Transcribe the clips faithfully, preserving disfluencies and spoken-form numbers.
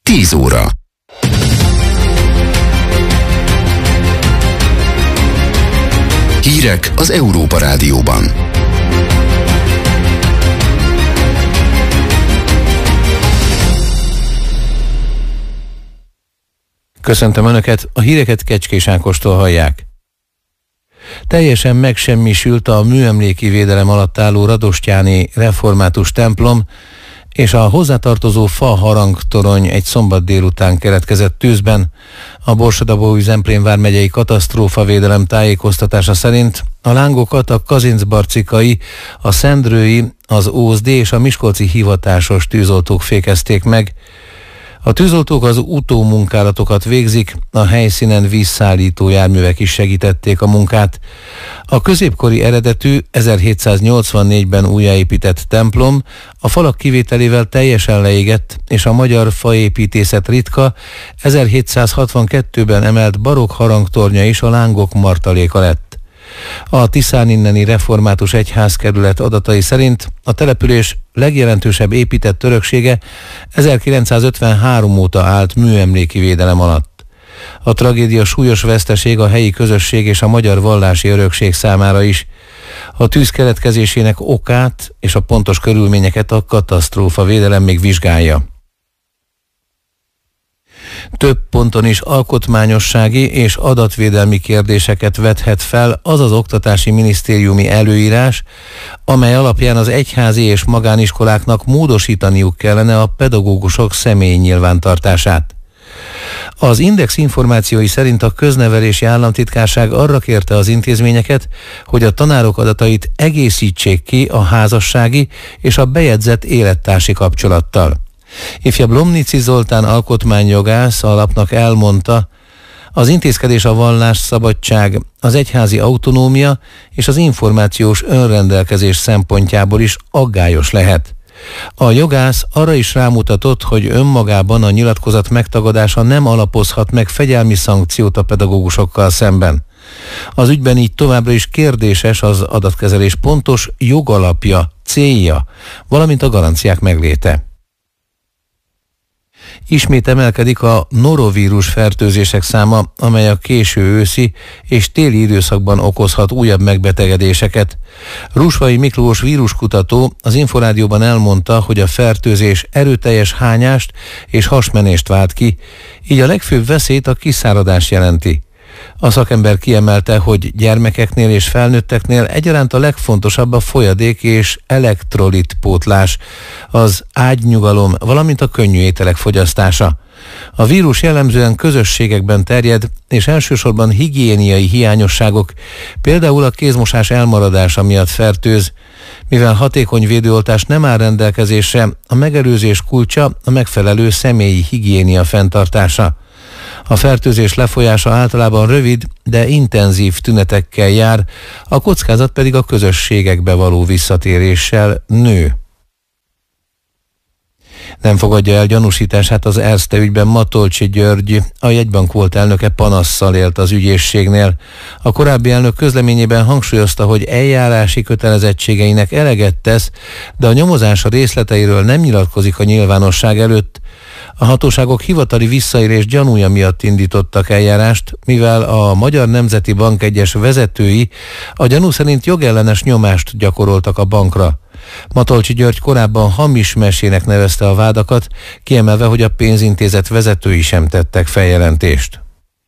tíz óra. Hírek az Európa Rádióban. Köszöntöm Önöket, a híreket Kecskés Ákostól hallják. Teljesen megsemmisült a műemléki védelem alatt álló radostyáni református templom, és a hozzátartozó fa harangtorony egy szombat délután keletkezett tűzben. A Borsod-Abaúj-Zemplén vármegyei katasztrófavédelem tájékoztatása szerint a lángokat a kazincbarcikai, a szendrői, az ózdi és a miskolci hivatásos tűzoltók fékezték meg. A tűzoltók az utómunkálatokat végzik, a helyszínen vízszállító járművek is segítették a munkát. A középkori eredetű ezerhétszáznyolcvannégyben újjáépített templom a falak kivételével teljesen leégett, és a magyar faépítészet ritka ezerhétszázhatvankettőben emelt barokk harangtornya is a lángok martaléka lett. A Tiszán inneni református egyházkerület adatai szerint a település legjelentősebb épített öröksége ezerkilencszázötvenhárom óta állt műemléki védelem alatt. A tragédia súlyos veszteség a helyi közösség és a magyar vallási örökség számára is. A tűz keletkezésének okát és a pontos körülményeket a katasztrófavédelem még vizsgálja. Több ponton is alkotmányossági és adatvédelmi kérdéseket vethet fel az az oktatási minisztériumi előírás, amely alapján az egyházi és magániskoláknak módosítaniuk kellene a pedagógusok személyi nyilvántartását. Az Index információi szerint a Köznevelési Államtitkárság arra kérte az intézményeket, hogy a tanárok adatait egészítsék ki a házassági és a bejegyzett élettársi kapcsolattal. Ifjabb Lomnici Zoltán alkotmányjogász a lapnak elmondta, az intézkedés a vallásszabadság, az egyházi autonómia és az információs önrendelkezés szempontjából is aggályos lehet. A jogász arra is rámutatott, hogy önmagában a nyilatkozat megtagadása nem alapozhat meg fegyelmi szankciót a pedagógusokkal szemben. Az ügyben így továbbra is kérdéses az adatkezelés pontos jogalapja, célja, valamint a garanciák megléte. Ismét emelkedik a norovírus fertőzések száma, amely a késő őszi és téli időszakban okozhat újabb megbetegedéseket. Rusvai Miklós víruskutató az Inforádióban elmondta, hogy a fertőzés erőteljes hányást és hasmenést vált ki, így a legfőbb veszélyt a kiszáradás jelenti. A szakember kiemelte, hogy gyermekeknél és felnőtteknél egyaránt a legfontosabb a folyadék és elektrolitpótlás, az ágynyugalom, valamint a könnyű ételek fogyasztása. A vírus jellemzően közösségekben terjed, és elsősorban higiéniai hiányosságok, például a kézmosás elmaradása miatt fertőz. Mivel hatékony védőoltás nem áll rendelkezésre, a megelőzés kulcsa a megfelelő személyi higiénia fenntartása. A fertőzés lefolyása általában rövid, de intenzív tünetekkel jár, a kockázat pedig a közösségekbe való visszatéréssel nő. Nem fogadja el gyanúsítását az Erste ügyben Matolcsy György, a jegybank volt elnöke panasszal élt az ügyészségnél. A korábbi elnök közleményében hangsúlyozta, hogy eljárási kötelezettségeinek eleget tesz, de a nyomozás részleteiről nem nyilatkozik a nyilvánosság előtt. A hatóságok hivatali visszaélés gyanúja miatt indítottak eljárást, mivel a Magyar Nemzeti Bank egyes vezetői a gyanú szerint jogellenes nyomást gyakoroltak a bankra. Matolcsy György korábban hamis mesének nevezte a vádakat, kiemelve, hogy a pénzintézet vezetői sem tettek feljelentést.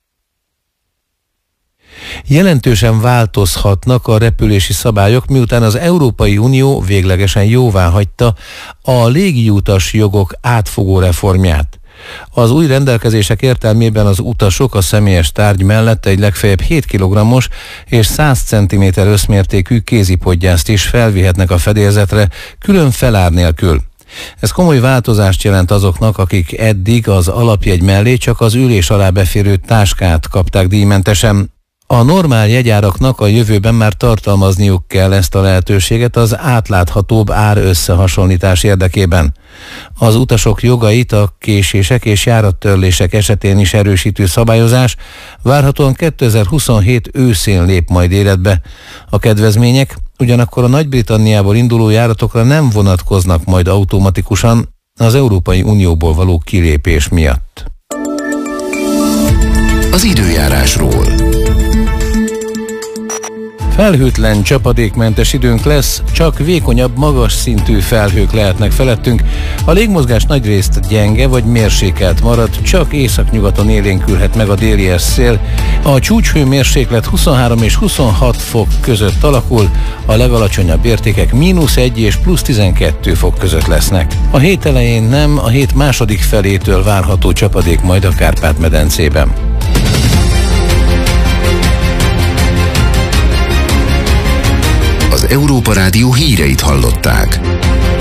Jelentősen változhatnak a repülési szabályok, miután az Európai Unió véglegesen jóváhagyta a légiutas jogok átfogó reformját. Az új rendelkezések értelmében az utasok a személyes tárgy mellett egy legfeljebb hét kilogrammos és száz centiméter összmértékű kézipodgyászt is felvihetnek a fedélzetre, külön felár nélkül. Ez komoly változást jelent azoknak, akik eddig az alapjegy mellé csak az ülés alá beférő táskát kapták díjmentesen. A normál jegyáraknak a jövőben már tartalmazniuk kell ezt a lehetőséget az átláthatóbb ár összehasonlítás érdekében. Az utasok jogait a késések és járattörlések esetén is erősítő szabályozás várhatóan kétezer-huszonhét őszén lép majd életbe. A kedvezmények ugyanakkor a Nagy-Britanniából induló járatokra nem vonatkoznak majd automatikusan, az Európai Unióból való kilépés miatt. Az időjárásról. Felhőtlen, csapadékmentes időnk lesz, csak vékonyabb, magas szintű felhők lehetnek felettünk. A légmozgás nagyrészt gyenge vagy mérsékelt marad, csak északnyugaton élénkülhet meg a déli szél. A csúcshőmérséklet huszonhárom és huszonhat fok között alakul, a legalacsonyabb értékek mínusz egy és plusz tizenkettő fok között lesznek. A hét elején nem, a hét második felétől várható csapadék majd a Kárpát-medencében. Az Európa Rádió híreit hallották.